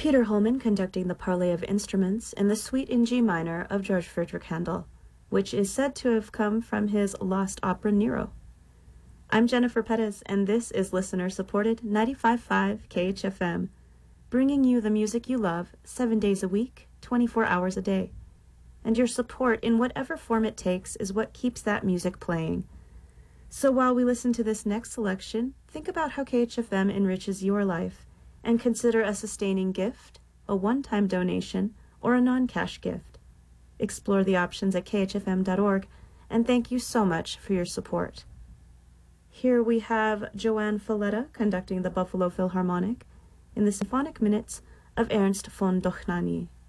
Peter Holman conducting the Parley of Instruments in the Suite in G minor of George Friedrich Handel, which is said to have come from his lost opera Nero. I'm Jennifer Perez, and this is listener-supported 95.5 KHFM, bringing you the music you love 7 days a week, 24 hours a day. And your support in whatever form it takes is what keeps that music playing. So while we listen to this next selection, think about how KHFM enriches your life and consider a sustaining gift, a one-time donation, or a non-cash gift. Explore the options at khfm.org, and thank you so much for your support. Here we have Joanne Falletta conducting the Buffalo Philharmonic in the Symphonic Minutes of Ernst von Dohnanyi.